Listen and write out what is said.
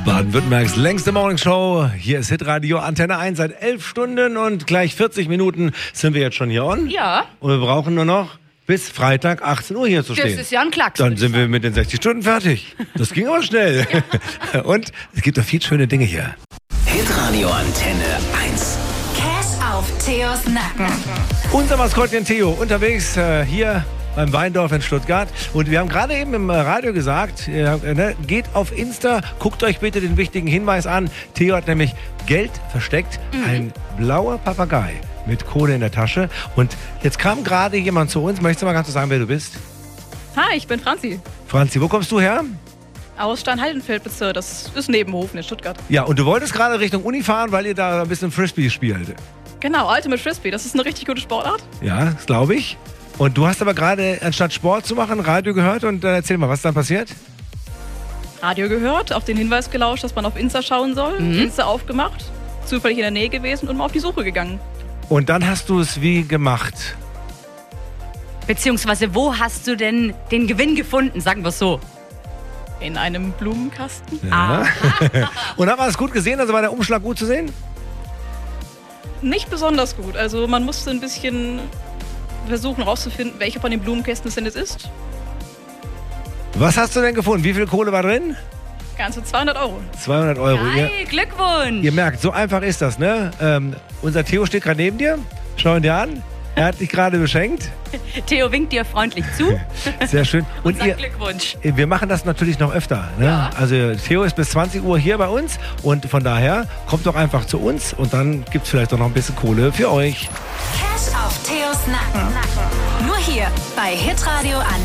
Baden-Württembergs längste Morningshow. Hier ist Hitradio Antenne 1 seit 11 Stunden und gleich 40 Minuten sind wir jetzt schon hier on. Ja. Und wir brauchen nur noch bis Freitag 18 Uhr hier zu stehen. Das ist ja ein Klacks. Dann sind wir mit den 60 Stunden fertig. Das ging aber schnell. Und es gibt doch viele schöne Dinge hier. Hitradio Antenne 1. Cash auf Theos Nacken. Unser Maskottchen Theo unterwegs hier beim Weindorf in Stuttgart. Und wir haben gerade eben im Radio gesagt, geht auf Insta, guckt euch bitte den wichtigen Hinweis an. Theo hat nämlich Geld versteckt. Ein blauer Papagei mit Kohle in der Tasche. Und jetzt kam gerade jemand zu uns. Möchtest du mal ganz kurz sagen, wer du bist? Hi, ich bin Franzi. Franzi, wo kommst du her? Aus Steinhaldenfeld-Bezirk. Das ist neben Hofen in Stuttgart. Ja, und du wolltest gerade Richtung Uni fahren, weil ihr da ein bisschen Frisbee spielt. Genau, Ultimate Frisbee. Das ist eine richtig gute Sportart. Ja, das glaube ich. Und du hast aber gerade, anstatt Sport zu machen, Radio gehört. Und erzähl mal, was ist dann passiert? Radio gehört, auf den Hinweis gelauscht, dass man auf Insta schauen soll. Insta aufgemacht, zufällig in der Nähe gewesen und mal auf die Suche gegangen. Und dann hast du es wie gemacht? Beziehungsweise, wo hast du denn den Gewinn gefunden? Sagen wir es so. In einem Blumenkasten. Ja. Und haben wir es gut gesehen? Also war der Umschlag gut zu sehen? Nicht besonders gut. Also man musste ein bisschen versuchen rauszufinden, welcher von den Blumenkästen es denn jetzt ist. Was hast du denn gefunden? Wie viel Kohle war drin? Ganze 200 Euro. 200 Euro. Geil, Glückwunsch. Ihr merkt, so einfach ist das, ne? Unser Theo steht gerade neben dir. Schau ihn dir an. Er hat dich gerade beschenkt. Theo winkt dir freundlich zu. Sehr schön. Und sagt Glückwunsch. Wir machen das natürlich noch öfter. Ne? Ja. Also Theo ist bis 20 Uhr hier bei uns und von daher kommt doch einfach zu uns und dann gibt es vielleicht auch noch ein bisschen Kohle für euch. Cash auf Theos Nacken. Nur hier bei Hitradio Antenne.